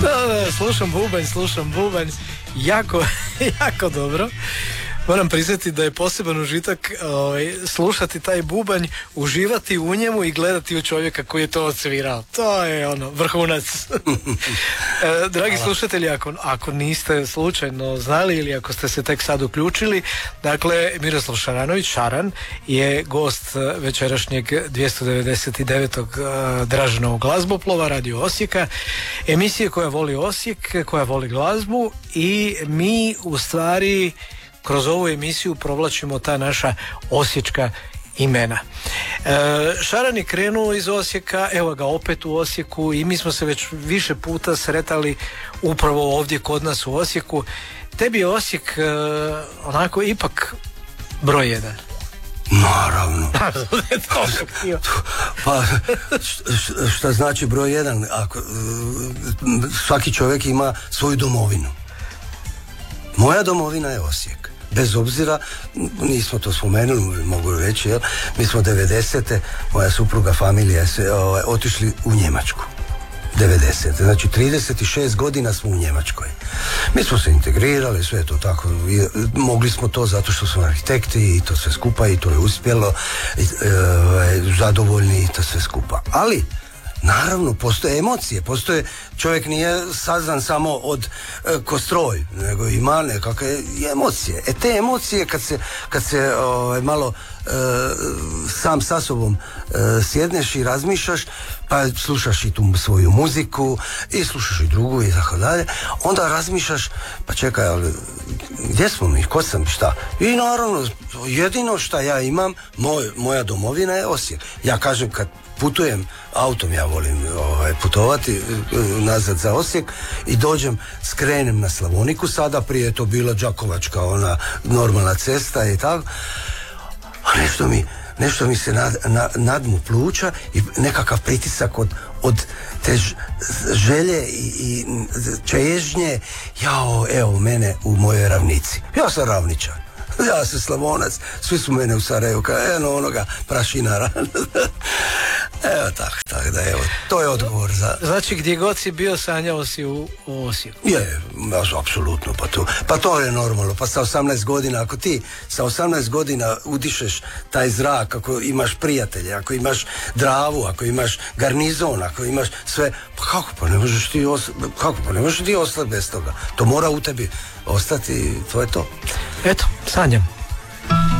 Da, slušam bubanj, jako dobro. Moram priznati da je poseban užitak slušati taj bubanj, uživati u njemu i gledati u čovjeka koji je to odsvirao. To je vrhunac. Dragi slušatelji, ako niste slučajno znali ili ako ste se tek sad uključili, dakle Miroslav Šaranović, Šaran, je gost večerašnjeg 299. Draženovog glazboplova Radio Osijeka, emisije koja voli Osijek, koja voli glazbu, i mi u stvari kroz ovu emisiju provlačimo ta naša osječka imena. Šaran je krenuo iz Osijeka, evo ga opet u Osijeku, i mi smo se već više puta sretali upravo ovdje kod nas u Osijeku. Tebi je Osijek onako ipak broj jedan. Naravno. Pa šta znači broj jedan? Svaki čovjek ima svoju domovinu. Moja domovina je Osijek. Bez obzira, nismo to spomenuli, mogu reći, jel? Mi smo 90. moja supruga, familija se otišli u Njemačku. 90. Znači 36 godina smo u Njemačkoj. Mi smo se integrirali, sve je to tako, mogli smo to zato što smo arhitekti i to sve skupa, i to je uspjelo, zadovoljni i to sve skupa. Ali naravno, postoje emocije, čovjek nije sazdan samo od kostroj, nego ima nekakve emocije. Te emocije kad se malo sam sa sobom sjedneš i razmišljaš, pa slušaš i tu svoju muziku i slušaš i drugu i tako dalje, onda razmišljaš, pa čekaj, ali gdje smo mi, ko sam, šta? I naravno, jedino šta ja imam, moja domovina je Osijek. Ja kažem, kad putujem autom, ja volim putovati nazad za Osijek, i skrenem na Slavoniku, sada prije je to bila Đakovačka, ona normalna cesta i tako, a nešto mi se nadmu pluća i nekakav pritisak od te želje i čežnje, evo mene u mojoj ravnici. Ja sam ravničan. Ja sam Slavonac, svi su mene u Sarajevu, onoga prašinara. Evo tako da, evo, to je odgovor za... Znači, gdje god si bio, sanjao si u Osijeku? Je, apsolutno, pa to je normalno, pa sa 18 godina, ako ti sa 18 godina udišeš taj zrak, ako imaš prijatelje, ako imaš Dravu, ako imaš garnizon, ako imaš sve, pa kako, pa ne možeš ti ostati bez toga, to mora u tebi ostati, to je to. Eto, sanjam.